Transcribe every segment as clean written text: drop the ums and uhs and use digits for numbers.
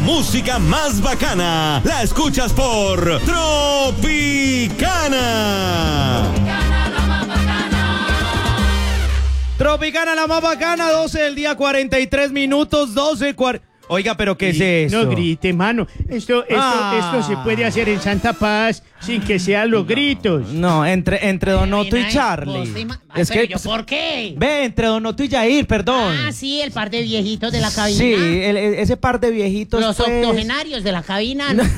música más bacana la escuchas por Tropicana. Tropicana, la más bacana, 12 del día, 43 minutos, 12:40. Oiga, ¿pero qué es eso? No grite, mano. Esto se puede hacer en Santa Paz sin que sean los gritos. No, entre Donoto y Charlie. Es que, ¿por qué? Ve, entre Donoto y Jair, perdón. Ah, sí, el par de viejitos de la cabina. Sí, ese par de viejitos. Los octogenarios de la cabina. No.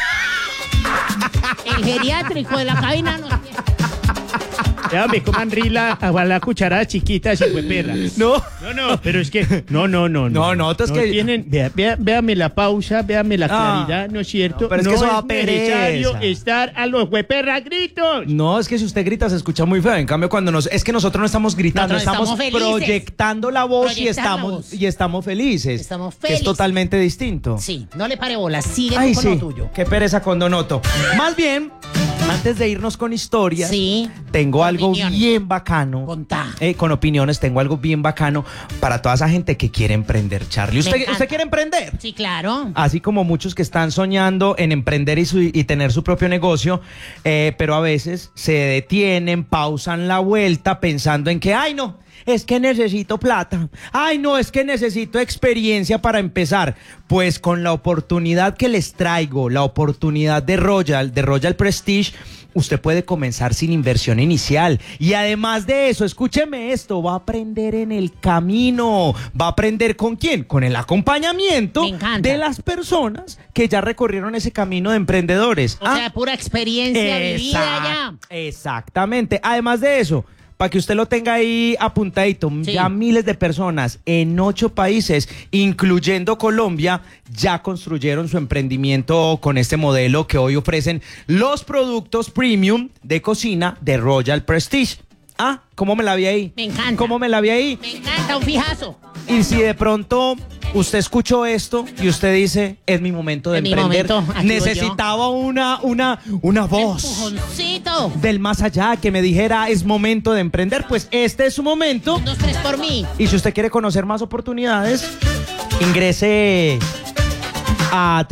El geriátrico de la cabina no tiene. Ya me coman rila a la cucharada chiquita y perra. No, pero es que no. Es que tienen, véame la pausa, véame la claridad, ¿no es cierto? No, pero es que eso da necesario pereza. estar a los hueperra gritos. No, es que si usted grita se escucha muy feo. En cambio, es que nosotros no estamos gritando, estamos proyectando la voz y estamos felices. Estamos que felices. es totalmente distinto. Sí, no le pare bola, sigue Ay, con sí, lo tuyo. qué pereza con Donoto. Más bien, antes de irnos con historias, sí, tengo con algo opiniones. bien bacano. Contá. Con opiniones, tengo algo bien bacano para toda esa gente que quiere emprender, Charlie. ¿Usted quiere emprender? Sí, claro. Así como muchos que están soñando en emprender y tener su propio negocio, pero a veces se detienen, pausan la vuelta pensando en que, ay no, es que necesito plata, ay no, es que necesito experiencia para empezar. Pues con la oportunidad que les traigo, la oportunidad de Royal Prestige, usted puede comenzar sin inversión inicial. Y además de eso, escúcheme esto, va a aprender en el camino. ¿Va a aprender con quién? Con el acompañamiento de las personas que ya recorrieron ese camino de emprendedores. O sea, pura experiencia vivida ya. Exactamente. Además de eso, para que usted lo tenga ahí apuntadito, sí. Ya miles de personas en 8 países, incluyendo Colombia, ya construyeron su emprendimiento con este modelo que hoy ofrecen los productos premium de cocina de Royal Prestige. Ah, ¿cómo me la vi ahí? Me encanta. ¿Cómo me la vi ahí? Me encanta, un fijazo. Y si de pronto usted escuchó esto y usted dice, es mi momento de emprender, necesitaba una voz empujoncito del más allá que me dijera, es momento de emprender, pues este es su momento. 1, 2, 3 por mí. Y si usted quiere conocer más oportunidades, ingrese a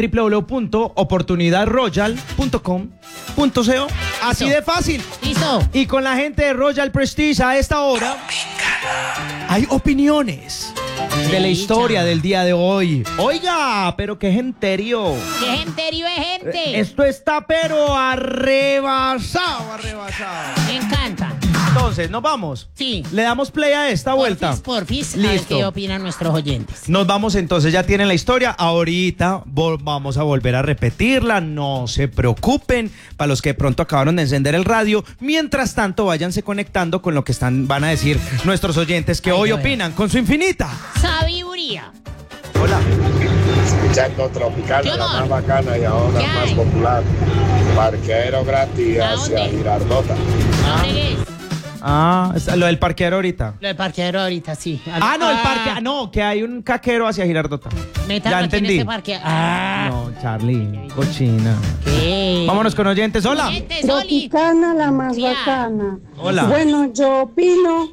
www.oportunidadroyal.com.co. Así de fácil. Listo. Y con la gente de Royal Prestige a esta hora hay opiniones de la historia del día de hoy. Oiga, pero qué genterío. Qué genterío es gente. Esto está pero arrebasado. Me encanta. Entonces, ¿nos vamos? Sí. ¿Le damos play a esta vuelta? Porfis, listo. A ver qué opinan nuestros oyentes. Nos vamos entonces, ya tienen la historia. Ahorita vamos a volver a repetirla, no se preocupen. Para los que de pronto acabaron de encender el radio, mientras tanto váyanse conectando con lo que van a decir nuestros oyentes que hoy opinan con su infinita sabiduría. Hola. Escuchando Tropicana, la más bacana y ahora más popular. Parqueadero gratis hacia Girardota. ¿Dónde es? Lo del parqueadero ahorita. Lo del parqueadero ahorita, sí. El parque. No, que hay un caquero hacia Girardota. Ya entendí. No, Charlie, cochina. ¿Qué? Vámonos con oyentes. Hola. Tropicana, la más bacana. Hola. Bueno, yo opino.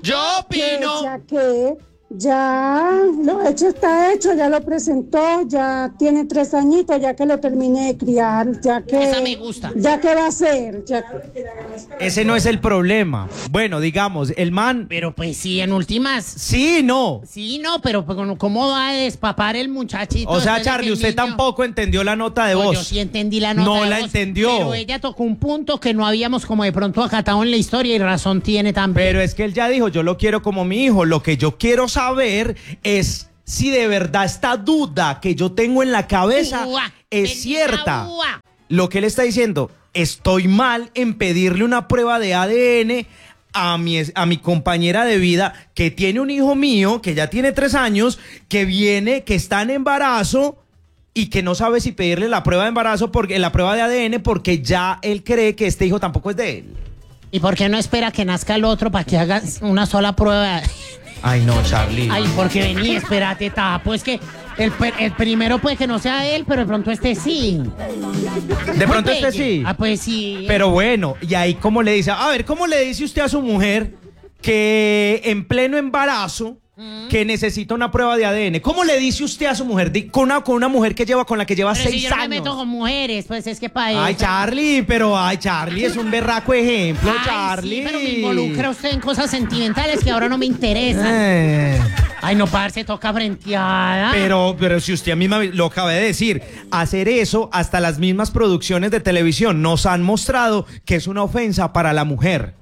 Que ya lo hecho está hecho, ya lo presentó, ya tiene 3 añitos, ya que lo terminé de criar, ya que... Esa me gusta. Ya que va a ser, Ese no es el problema. Bueno, digamos, el man... Pero pues sí, en últimas... Sí, no, pero ¿cómo va a despapar el muchachito? o sea, Charlie, usted tampoco entendió la nota de voz. Yo sí entendí la nota de voz. No la entendió. Pero ella tocó un punto que no habíamos como de pronto acatado en la historia y razón tiene también. Pero es que él ya dijo, yo lo quiero como mi hijo. Lo que yo quiero saber es si de verdad esta duda que yo tengo en la cabeza es cierta. Lo que él está diciendo, estoy mal en pedirle una prueba de ADN a mi compañera de vida que tiene un hijo mío, que ya tiene 3 años, que está en embarazo y que no sabe si pedirle la prueba de embarazo, la prueba de ADN, porque ya él cree que este hijo tampoco es de él. ¿Y por qué no espera que nazca el otro para que haga una sola prueba? Ay, no, Charlie. Ay, porque vení, espérate, pues que el primero puede que no sea él, pero de pronto este sí. De pronto este sí. Pues sí. Pero bueno, y ahí ¿cómo le dice? A ver, ¿cómo le dice usted a su mujer que en pleno embarazo que necesita una prueba de ADN, ¿cómo le dice usted a su mujer, con una mujer con la que lleva Pero 6 si yo no me años? meto con mujeres, pues es que para eso. Ay, Charlie, es un berraco ejemplo, Ay, Charlie. sí, pero me involucra usted en cosas sentimentales que ahora no me interesan. Ay, no, parce, toca frenteada. Pero si usted misma lo acaba de decir, hacer eso, hasta las mismas producciones de televisión nos han mostrado que es una ofensa para la mujer.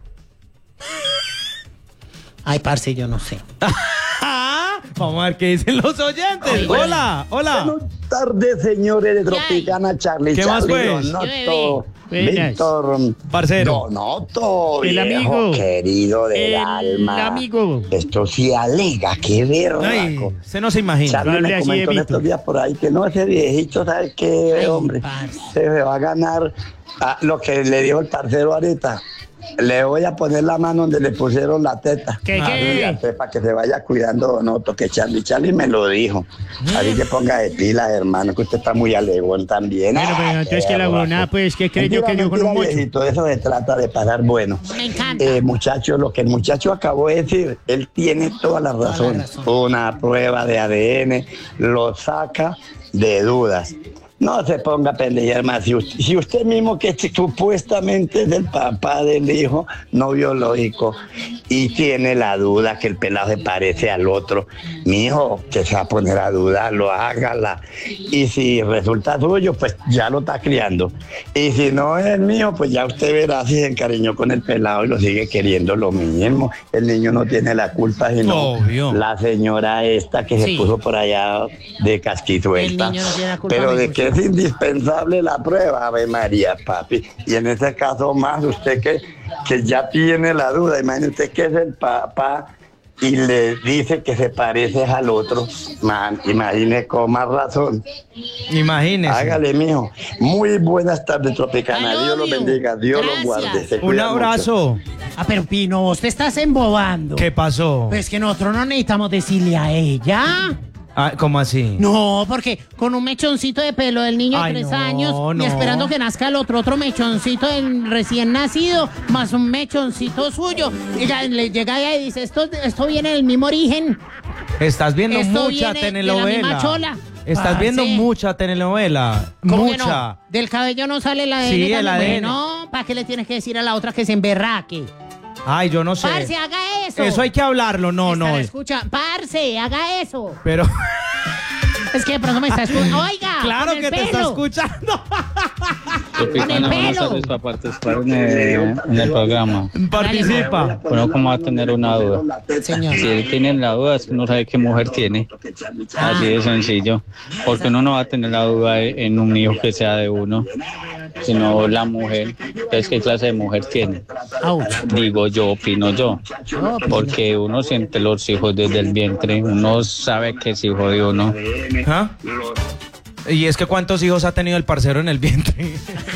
Ay, parce, yo no sé. Vamos a ver qué dicen los oyentes. Ay, hola. Buenas tardes, señores de Tropicana, Charlie. ¿Qué más, pues? Donoto, Buenas. Víctor, Parcero. Donoto, El viejo amigo. querido del El alma. amigo. Esto sí alega, qué Ay, berraco. se no se imagina. Charlie hable me así de comentó en Víctor. estos días por ahí que no, ese viejito, ¿sabes qué, Ay, hombre? parce. Se va a ganar lo que le dijo el parcero ahorita. Le voy a poner la mano donde le pusieron la teta. ¿Qué? Para que se vaya cuidando, Donoto, que Charlie me lo dijo. Así que ponga de pilas, hermano, que usted está muy alegón también. Bueno, pero entonces que la huevonada, pues, ¿qué cree yo que dio con un mocho? Viejito, eso se trata de pasar bueno. Me encanta. Muchacho, lo que el muchacho acabó de decir, él tiene toda la razón. Una prueba de ADN lo saca de dudas. No se ponga a pelear más. Si usted mismo, que supuestamente es el papá del hijo no biológico y tiene la duda que el pelado se parece al otro, mi hijo, que se va a poner a dudarlo, hágala. Y si resulta suyo, pues ya lo está criando. Y si no es el mío, pues ya usted verá si se encariñó con el pelado y lo sigue queriendo lo mismo. El niño no tiene la culpa, sino Obvio. la señora esta que Sí. se puso por allá de casquizuelta. El niño no tiene la culpa, Pero me de gusta. que es indispensable la prueba, Ave María, papi. Y en ese caso más, usted que ya tiene la duda, imagínese usted que es el papá y le dice que se parece al otro, man, imagine con más razón. Imagínese. Hágale, mijo. Muy buenas tardes, Tropicana. I love Dios lo you. bendiga, Dios lo Gracias. guarde. Se Un cuida mucho. abrazo. Ah, pero Pino, vos te estás embobando. ¿Qué pasó? Pues que nosotros no necesitamos decirle a ella. ¿Cómo así? No, porque con un mechoncito de pelo del niño Ay, de 3 no, años y no. esperando que nazca el otro mechoncito del recién nacido, más un mechoncito suyo. Ella le llega ella y dice, esto viene del mismo origen. Estás viendo Esto mucha viene de la misma telenovela. chola. Estás Parce. viendo mucha telenovela. ¿Cómo que Mucha. no? Del cabello no sale el ADN. Sí, el también. ADN. Bueno, ¿para qué le tienes que decir a la otra que se emberraque? Ay, yo no sé. Parce, haga eso. Eso hay que hablarlo. No. Escucha, parce, haga eso. Pero Es que de pronto me está escuchando. Oiga, claro con el que te está pelo. escuchando. Con el Buenas pelo. tardes para participar en el programa. Participa. Bueno, ¿cómo va a tener una duda? Señor. Si él tiene la duda es que no sabe qué mujer tiene. Así de sencillo. Porque uno no va a tener la duda en un hijo que sea de uno, sino la mujer. Entonces, ¿qué clase de mujer tiene? Ouch. Digo yo, opino yo. Porque uno siente los hijos desde el vientre. Uno sabe que es hijo de uno. ¿Ah? Y es que ¿cuántos hijos ha tenido el parcero en el vientre?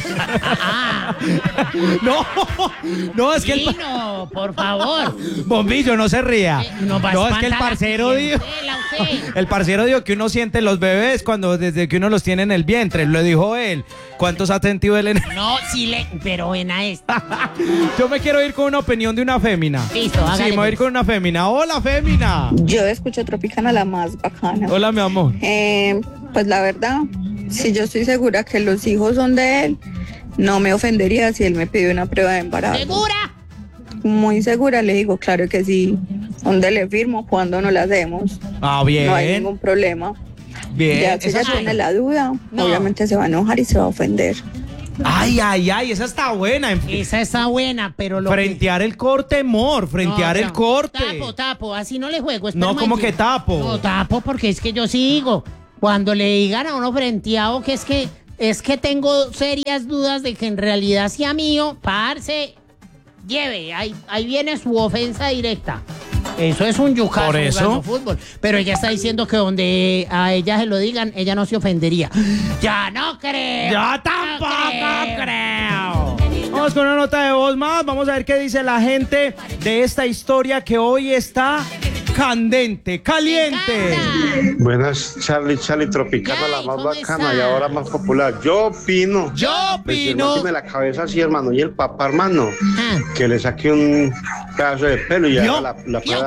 No, es que el Pino, por favor. Bombillo, no se ría. Nos va a No, es que el espantar la parcero dijo. clientela, usted. El parcero dijo que uno siente los bebés desde que uno los tiene en el vientre. Lo dijo él. ¿Cuántos ha sentido él en el... No, pero ven a esta. Yo me quiero ir con una opinión de una fémina. Listo, Sí, hágale, me voy a ir pues. con una fémina. Hola, fémina. Yo escucho Tropicana la más bacana. Hola, mi amor. Pues la verdad, si yo estoy segura que los hijos son de él, no me ofendería si él me pide una prueba de embarazo. ¿Segura? Muy segura, le digo, claro que sí. ¿Dónde le firmo? ¿Cuándo no la hacemos? Ah, bien. No hay ningún problema. Bien. Ya si Esa ella es- tiene la duda, No. obviamente se va a enojar y se va a ofender. Ay, esa está buena. Esa está buena, pero lo Frentear el corte, amor. Frentear No, el corte. Tapo, así no le juego. No, esperma ¿cómo yo. que tapo? No, tapo porque es que yo sigo. Cuando le digan a uno frenteado que es que tengo serias dudas de que en realidad sea mío, parce, lleve, ahí viene su ofensa directa. Eso es un yucazo ¿Por eso? jugando fútbol. Pero ella está diciendo que donde a ella se lo digan, ella no se ofendería. ¡Ya no creo! Yo tampoco creo. Vamos con una nota de voz más. Vamos a ver qué dice la gente de esta historia que hoy está candente, caliente. Buenas, Charlie Tropicana, Yay, la más ¿cómo bacana está? y ahora más popular. Yo opino. Yo Pues si el man opino. tiene la cabeza así, hermano, y el papá, hermano, Ah. que le saque un pedazo de pelo y ¿Vio? haga la prueba